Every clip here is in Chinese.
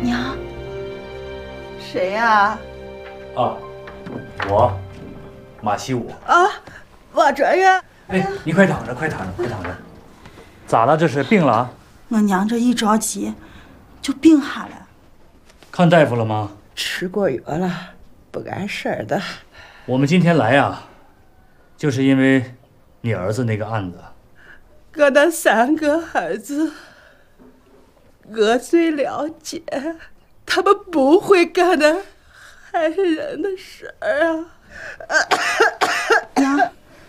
娘， 谁呀？ 啊，我，马西武。 啊，王哲元。 哎，你快躺着，快躺着，快躺着。咋了？这是病了啊？ 我娘这一着急，就病下了。 看大夫了吗？ 吃过药了，不碍事儿的。 我们今天来呀，就是因为你儿子那个案子。 我那3个儿子，我最了解，他们不会干那害人的事儿啊。 娘，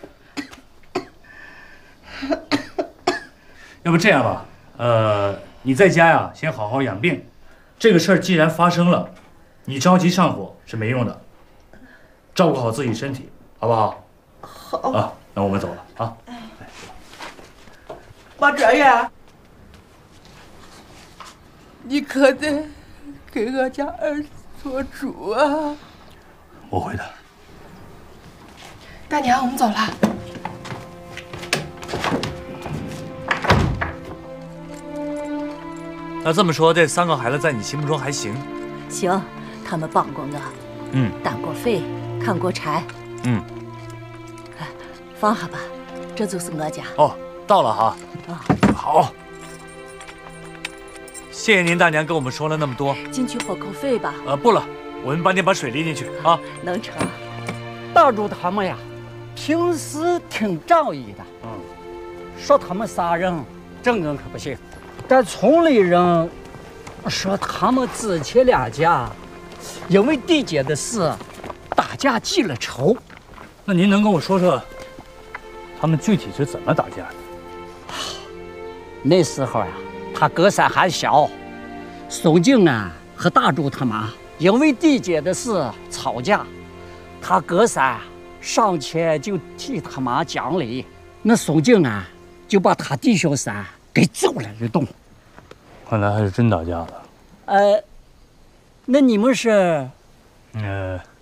要不这样吧，你在家呀，先好好养病。这个事儿既然发生了，你着急上火是没用的，照顾好自己身体，好不好？ 好啊，那我们走了啊。 王哲元，你可得给我家儿子做主啊！ 我会的。 大娘，我们走了。 那这么说，这3个孩子在你心目中还行？ 行，他们帮过我，担过肥，砍过柴，放下吧，这就是我家。 哦，到了哈。 啊， 好。谢谢您大娘跟我们说了那么多。 进去喝口水吧。 不了，我们帮您把水拎进去啊。 能成。 大柱他们呀，平时挺仗义的，说他们仨人正人可不行，但村里人说他们之前2家因为地界的事打架记了仇。 那您能跟我说说，他们具体是怎么打架的？ 那时候呀，他哥仨还小，宋静啊和大柱他妈因为地界的事吵架，他哥仨上前就替他妈讲理，那宋静啊就把他弟兄仨给揍了一顿。 看来还是真打架了。 那你们是？